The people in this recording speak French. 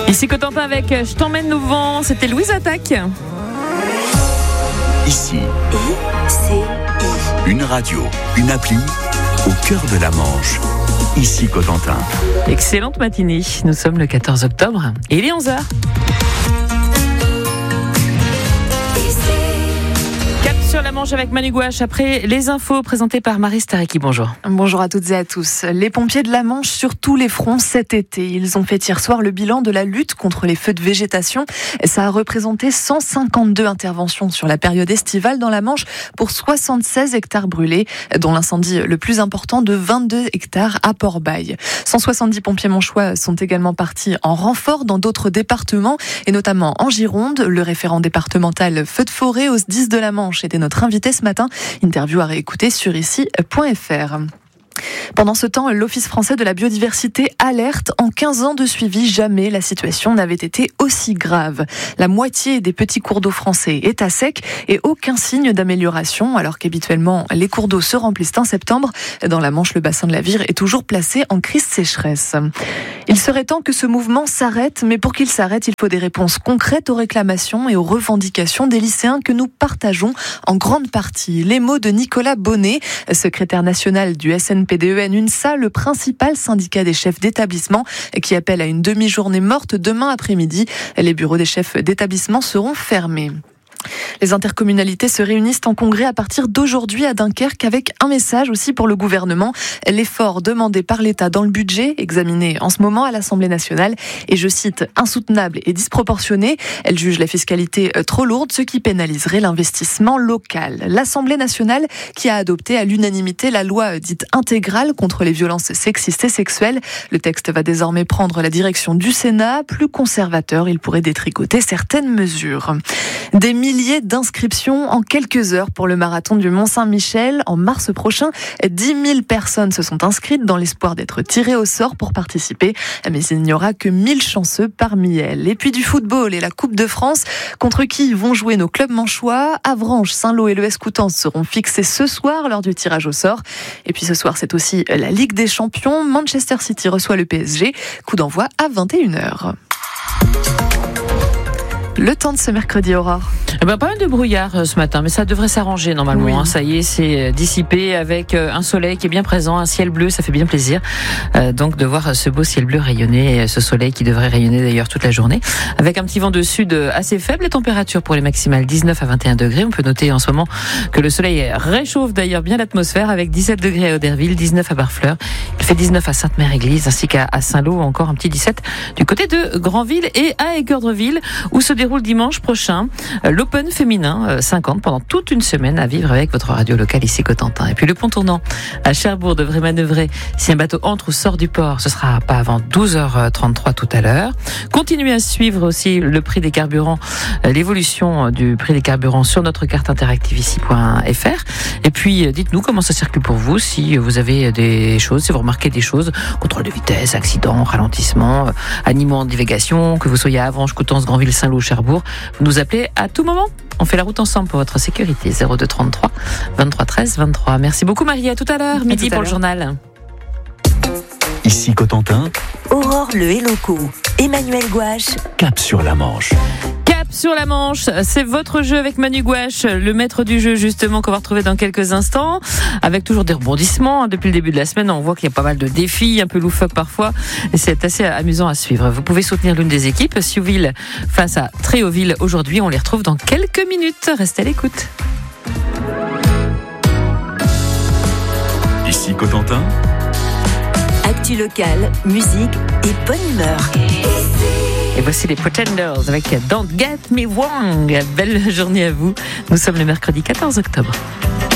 Ici Cotentin avec Je t'emmène au vent, c'était Louise Attaque. Ici, une radio, une appli au cœur de la Manche. Ici Cotentin. Excellente matinée, nous sommes le 14 octobre et il est 11h. Sur la Manche avec Manu Gouache, après les infos présentées par Marie Stareki. Bonjour. Bonjour à toutes et à tous. Les pompiers de la Manche sur tous les fronts cet été. Ils ont fait hier soir le bilan de la lutte contre les feux de végétation. Ça a représenté 152 interventions sur la période estivale dans la Manche pour 76 hectares brûlés, dont l'incendie le plus important de 22 hectares à Port-Bail. 170 pompiers manchois sont également partis en renfort dans d'autres départements et notamment en Gironde. Le référent départemental feux de forêt au SDIS de la Manche était notre invité ce matin. Interview à réécouter sur ici.fr. Pendant ce temps, l'Office français de la biodiversité alerte. En 15 ans de suivi, jamais la situation n'avait été aussi grave. La moitié des petits cours d'eau français est à sec et aucun signe d'amélioration, alors qu'habituellement, les cours d'eau se remplissent en septembre. Dans la Manche, le bassin de la Vire est toujours placé en crise sécheresse. Il serait temps que ce mouvement s'arrête, mais pour qu'il s'arrête, il faut des réponses concrètes aux réclamations et aux revendications des lycéens que nous partageons en grande partie. Les mots de Nicolas Bonnet, secrétaire national du SNPDEN-UNSA, le principal syndicat des chefs d'établissement, qui appelle à une demi-journée morte demain après-midi. Les bureaux des chefs d'établissement seront fermés. Les intercommunalités se réunissent en congrès à partir d'aujourd'hui à Dunkerque avec un message aussi pour le gouvernement. L'effort demandé par l'État dans le budget, examiné en ce moment à l'Assemblée nationale, est, je cite, insoutenable et disproportionné. Elle juge la fiscalité trop lourde, ce qui pénaliserait l'investissement local. L'Assemblée nationale qui a adopté à l'unanimité la loi dite intégrale contre les violences sexistes et sexuelles. Le texte va désormais prendre la direction du Sénat. Plus conservateur, il pourrait détricoter certaines mesures. Des milliers d'inscriptions en quelques heures pour le marathon du Mont-Saint-Michel. En mars prochain, 10 000 personnes se sont inscrites dans l'espoir d'être tirées au sort pour participer. Mais il n'y aura que 1000 chanceux parmi elles. Et puis du football et la Coupe de France. Contre qui vont jouer nos clubs manchois? Avranches, Saint-Lô et l'ES Coutances seront fixés ce soir lors du tirage au sort. Et puis ce soir, c'est aussi la Ligue des Champions. Manchester City reçoit le PSG. Coup d'envoi à 21h. Le temps de ce mercredi, Aurore. Pas mal de brouillard ce matin, mais ça devrait s'arranger normalement. Oui. Ça y est, c'est dissipé avec un soleil qui est bien présent, un ciel bleu, ça fait bien plaisir. Donc de voir ce beau ciel bleu rayonner, ce soleil qui devrait rayonner d'ailleurs toute la journée. Avec un petit vent de sud assez faible, les températures pour les maximales 19 à 21 degrés. On peut noter en ce moment que le soleil réchauffe d'ailleurs bien l'atmosphère avec 17 degrés à Auderville, 19 à Barfleur. Il fait 19 à Sainte-Mère-Église ainsi qu'à Saint-Lô, encore un petit 17 du côté de Granville et à Équeurdreville où se déroule dimanche prochain l'Open féminin 50 pendant toute une semaine à vivre avec votre radio locale ici Cotentin. Et puis le pont tournant à Cherbourg devrait manœuvrer si un bateau entre ou sort du port. Ce sera pas avant 12h33 tout à l'heure. Continuez à suivre aussi le prix des carburants, l'évolution du prix des carburants sur notre carte interactive ici.fr. Et puis dites-nous comment ça circule pour vous, si vous avez des choses, si vous remarquez des choses, contrôle de vitesse, accident, ralentissement, animaux en divagation, que vous soyez à Avranches, Coutances, Granville, Saint-Lô, Cherbourg, vous nous appelez à tout moment. On fait la route ensemble pour votre sécurité. 02 33 23 13 23. Merci beaucoup Marie, à tout à l'heure, midi pour le journal. Ici Cotentin. Aurore Le Héloco, Emmanuel Gouache. Cap sur la Manche. Sur la Manche, c'est votre jeu avec Manu Gouache, le maître du jeu justement qu'on va retrouver dans quelques instants, avec toujours des rebondissements. Depuis le début de la semaine, on voit qu'il y a pas mal de défis, un peu loufoques parfois, et c'est assez amusant à suivre. Vous pouvez soutenir l'une des équipes, Siouville face à Tréauville aujourd'hui. On les retrouve dans quelques minutes. Restez à l'écoute. Ici Cotentin. Actu locale, musique et bonne humeur. Et voici les Pretenders avec Don't Get Me Wrong. Belle journée à vous. Nous sommes le mercredi 14 octobre.